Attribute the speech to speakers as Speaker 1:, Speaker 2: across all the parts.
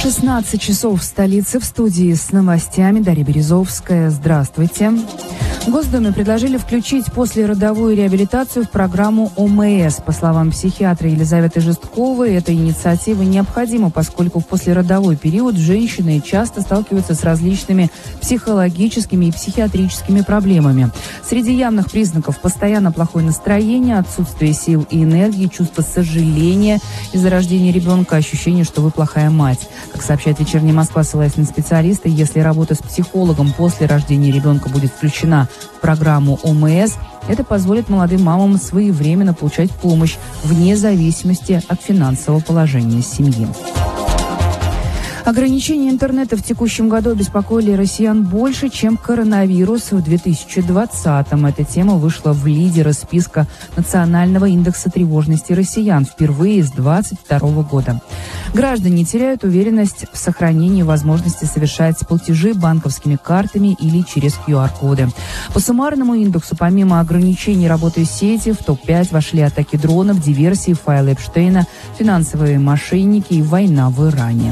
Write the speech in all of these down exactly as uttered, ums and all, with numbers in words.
Speaker 1: шестнадцать часов в столице. В студии с новостями Дарья Березовская. Здравствуйте. В Госдуме предложили включить послеродовую реабилитацию в программу ОМС. По словам психиатра Елизаветы Жестковой, эта инициатива необходима, поскольку в послеродовой период женщины часто сталкиваются с различными психологическими и психиатрическими проблемами. Среди явных признаков постоянно плохое настроение, отсутствие сил и энергии, чувство сожаления из-за рождения ребенка, ощущение, что вы плохая мать. Как сообщает «Вечерняя Москва», ссылаясь на специалиста, если работа с психологом после рождения ребенка будет включена в программу ОМС, это позволит молодым мамам своевременно получать помощь вне зависимости от финансового положения семьи. Ограничения интернета в текущем году обеспокоили россиян больше, чем коронавирус в две тысячи двадцатом. Эта тема вышла в лидеры списка Национального индекса тревожности россиян впервые с двадцать второго года. Граждане теряют уверенность в сохранении возможности совершать платежи банковскими картами или через ку ар-коды. По суммарному индексу, помимо ограничений работы сети, в топ пять вошли атаки дронов, диверсии, файлы Эпштейна, финансовые мошенники и война в Иране.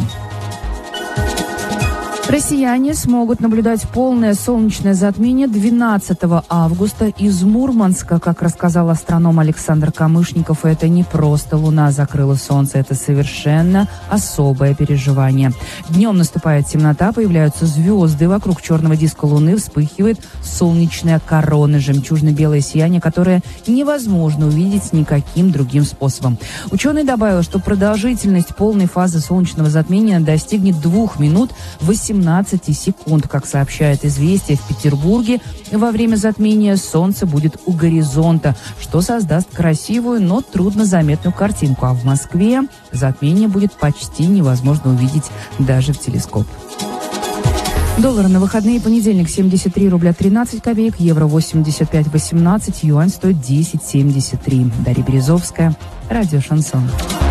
Speaker 1: Россияне смогут наблюдать полное солнечное затмение двенадцатого августа из Мурманска. Как рассказал астроном Александр Камышников, это не просто луна закрыла солнце, это совершенно особое переживание. Днем наступает темнота, появляются звезды, вокруг черного диска луны вспыхивает солнечная корона, жемчужно-белое сияние, которое невозможно увидеть никаким другим способом. Ученый добавил, что продолжительность полной фазы солнечного затмения достигнет двух минут восемнадцати секунд. Как сообщает «Известия», в Петербурге во время затмения солнце будет у горизонта, что создаст красивую, но трудно заметную картинку. А в Москве затмение будет почти невозможно увидеть даже в телескоп. Доллар на выходные: понедельник семьдесят три рубля тринадцать копеек, евро восемьдесят пять восемнадцать, юань стоит десять семьдесят три. Дарья Березовская, радио «Шансон».